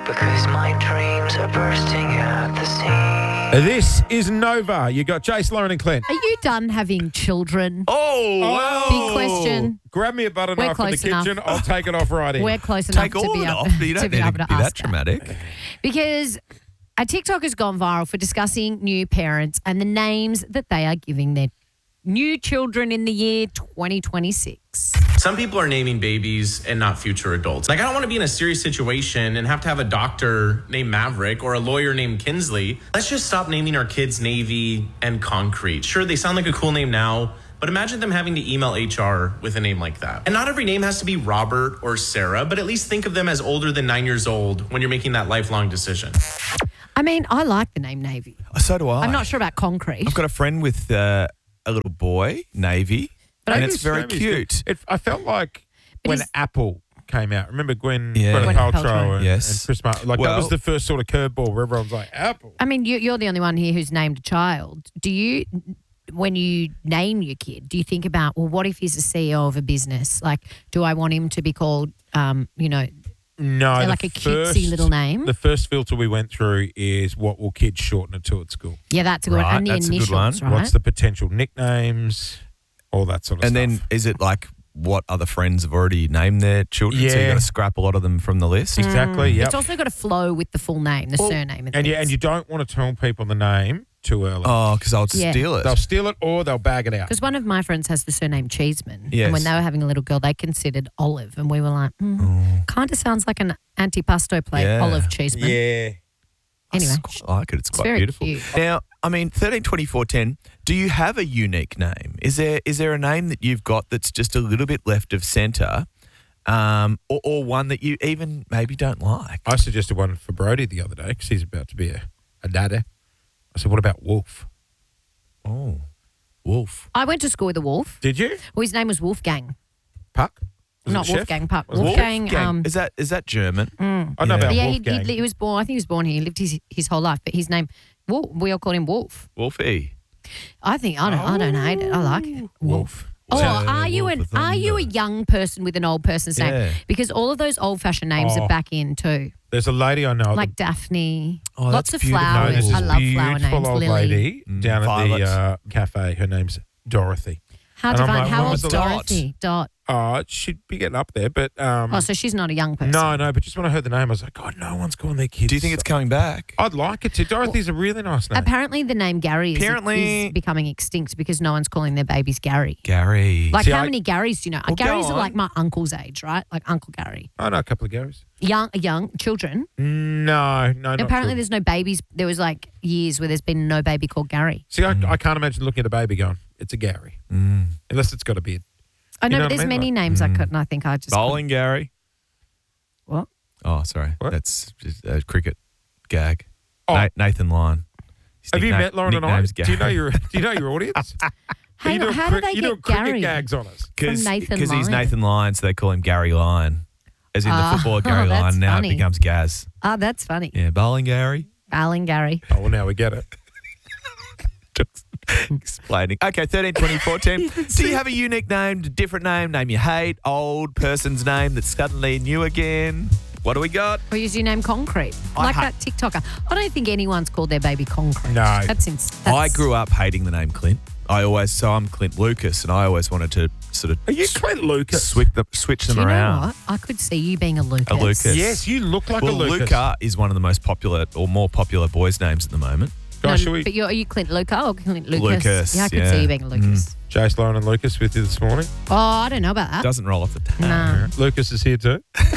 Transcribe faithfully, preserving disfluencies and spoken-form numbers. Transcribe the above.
because my dreams are bursting at the seams. This is Nova. You got Jace, Lauren and Clint. Are you done having children? Oh, wow. Big question. Grab me a butter We're knife in the close enough. kitchen. I'll take it off right in. We're close enough Take to all be of it able, off. You to don't be need able to to be ask that dramatic. Because a TikTok has gone viral for discussing new parents and the names that they are giving their new children in the year twenty twenty-six. Some people are naming babies and not future adults. Like, I don't want to be in a serious situation and have to have a doctor named Maverick or a lawyer named Kinsley. Let's just stop naming our kids Navy and Concrete. Sure, they sound like a cool name now, but imagine them having to email H R with a name like that. And not every name has to be Robert or Sarah, but at least think of them as older than nine years old when you're making that lifelong decision. I mean, I like the name Navy. So do I. I'm not sure about Concrete. I've got a friend with uh, a little boy, Navy, But and I it's just- very Navy's cute. good. It, I felt like But when is- Apple came out. Remember Gwen, Yeah. Gwyneth Gwyneth Paltrow, Paltrow. and, Yes. and Chris Martin. Like, that Well- was the first sort of curveball where everyone's like, Apple. I mean, you, you're the only one here who's named a child. Do you, when you name your kid, do you think about, well, what if he's a C E O of a business? Like, do I want him to be called, um, you know, No, like the a cutesy first- little name? The first filter we went through is what will kids shorten it to at school? Yeah, that's a good Right, one. And the that's a good initials, one. right? What's the potential nicknames? All that sort of And stuff. then is it like what other friends have already named their children? So you've Yeah. got to scrap a lot of them from the list. Exactly, yeah. It's also got to flow with the full name, the Well, surname. And, And, yeah, things. and you don't want to tell people the name too early. Oh, because I'll Yeah. steal it. They'll steal it or they'll bag it out. Because one of my friends has the surname Cheeseman. Yes. And when they were having a little girl, they considered Olive. And we were like, mm, Oh. kind of sounds like an antipasto plate, Yeah. Olive Cheeseman. Yeah. Anyway, I quite like it. It's quite very beautiful. cute. Now, I mean, thirteen twenty-four ten, do you have a unique name? Is there is there a name that you've got that's just a little bit left of centre, um, or, or one that you even maybe don't like? I suggested one for Brody the other day because he's about to be a, a daddy. I said, what about Wolf? Oh, Wolf. I went to school with a wolf. Did you? Well, his name was Wolfgang. Puck? Was Not it Chef? Wolfgang Puck. Was it Wolfgang. Wolfgang. Um, is that is that German? I know Yeah. about yeah, he, Wolfgang. he, he was born, I think he was born here. He lived his, his whole life, but his name, Wolf, we all called him Wolf. Wolfie. I think, I don't, I don't hate it. I like it. Wolf. Oh, Yeah, are you Wolf an of are you a Thunder. young person with an old person's name? Yeah. Because all of those old fashioned names Oh. are back in too. There's a lady I know. Like Daphne. Oh, Lots that's of beautiful. no, flowers. there's I this love flower beautiful names. old Lily. lady Mm, down at Violet. the uh, cafe. Her name's Dorothy. How And I'm divine. like, How when old's was the last- Dorothy? Dot. Oh, she'd be getting up there, but um, Oh, so she's not a young person. no, no. But just when I heard the name, I was like, God, no one's calling their kids. Do you think it's coming back? I'd like it to. Dorothy's a really nice name. Apparently, the name Gary is, Apparently- is becoming extinct because no one's calling their babies Gary. Gary. Like, See, how I- many Garys do you know? Well, go Garys are on. like my uncle's age, right? Like Uncle Gary. I know a couple of Garys. Young, young children. No, no, not Apparently, true. there's no babies. There was like years where there's been no baby called Gary. See, I, I can't imagine looking at a baby going, it's a Gary. Mm. Unless it's got a beard. I You know, know but what I there's mean? many Like- names I couldn't. I think I just Bowling Gary. What? Oh, sorry. What? That's just a cricket gag. Oh. Na- Nathan Lyon. His Have you nickname- met Lauren and I? nickname's Do you know Gary. your Do you know your audience? Hey, you doing how crick- do they you get doing cricket Gary? gags on us? From Nathan Because he's Lyon. Nathan Lyon, so they call him Gary Lyon. As in Ah, the footballer Gary that's Lyon. Now funny. it becomes Gaz. Oh, that's funny. Yeah, bowling Gary. Bowling Gary. Oh, well, now we get it. Just explaining. Okay, thirteen, twenty, fourteen. Do you have a unique name, a different name, name you hate, old person's name that's suddenly new again? What do we got? Or use your name Concrete. I Like ha- that TikToker. I don't think anyone's called their baby Concrete. No. That's ins- I that's- grew up hating the name Clint. I always, so I'm Clint Lucas, and I always wanted to sort of Are you Clint Lucas? switch, the, switch Do them you know around. what? I could see you being a Lucas. A Lucas. Yes, you look like well, a Lucas. Luca is one of the most popular or more popular boys' names at the moment. No, Guys, should we? But you're, are you Clint Luca or Clint Lucas? Lucas, Yeah, I could yeah. see you being a Lucas. Jace, Lauren and Lucas with you this morning. Oh, I don't know about that. Doesn't roll off the tongue. No. Lucas is here too.